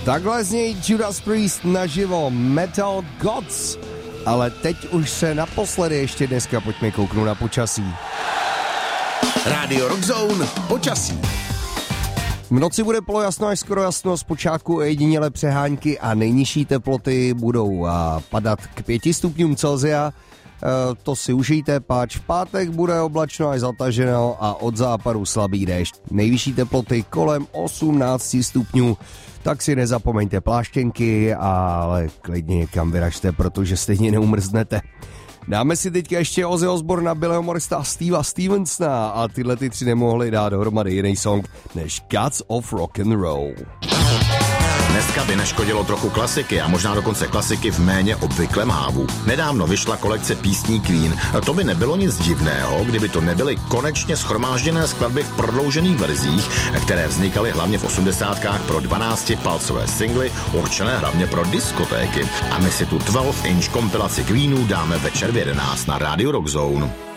Takhle znějí Judas Priest naživo, Metal Gods. Ale teď už se naposledy ještě dneska pojďme kouknout na počasí. Radio Rock Zone, počasí. V noci bude polojasno až skoro jasno, zpočátku ojedinělé přehánky a nejnižší teploty budou padat k 5 stupňům Celsia. To si užijte, páč v pátek bude oblačno až zataženo a od západu slabý déšť. Nejvyšší teploty kolem 18 stupňů, tak si nezapomeňte pláštěnky, ale klidně někam vyražte, protože stejně neumrznete. Dáme si teďka ještě Ozzy Osbourna, Billyho Morrisa a Steva Stevensona a tyhle ty tři nemohli dát dohromady jiný song než Gods of Rock and Roll. Dneska by neškodilo trochu klasiky a možná dokonce klasiky v méně obvyklém hávu. Nedávno vyšla kolekce písní Queen. To by nebylo nic divného, kdyby to nebyly konečně shromážděné skladby v prodloužených verzích, které vznikaly hlavně v 80kách pro 12-palcové singly, určené hlavně pro diskotéky. A my si tu 12-inch kompilaci Queenů dáme večer v 11 na Radio Rock Zone.